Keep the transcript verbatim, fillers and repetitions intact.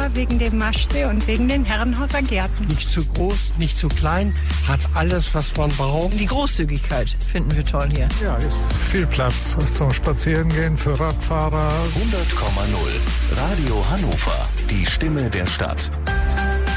Hannover wegen dem Maschsee und wegen den Herrenhauser Gärten. Nicht zu groß, nicht zu klein, hat alles, was man braucht. Die Großzügigkeit finden wir toll hier. Ja, ist viel Platz zum Spazierengehen für Radfahrer. hundert Komma null Radio Hannover, die Stimme der Stadt.